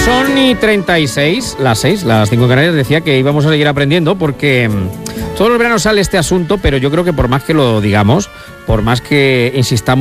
Son y 36, las 6, las 5 en Canarias. Decía que íbamos a seguir aprendiendo porque todos los veranos sale este asunto, pero yo creo que por más que lo digamos, por más que insistamos